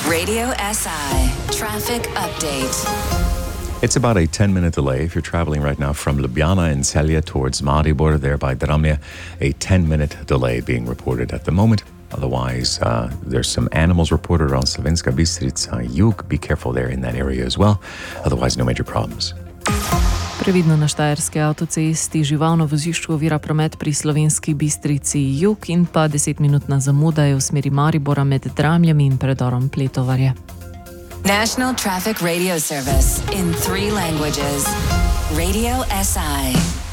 Radio SI Traffic Update. It's about a 10-minute delay if you're traveling right now from Ljubljana and Celje towards Maribor, there by Dramlje. A 10-minute delay being reported at the moment. Otherwise, there's some animals reported around Slovenska Bistrica Jug. Be careful there in that area as well. Otherwise, no major problems. Previdno na Štajerski avtocesti živalno vozišče ovira promet pri Slovenski Bistrici Jug in pa 10-minutna zamuda je v smeri Maribora med Dramljami in predorom Pletovarje. National Traffic Radio Service in 3 languages. Radio SI.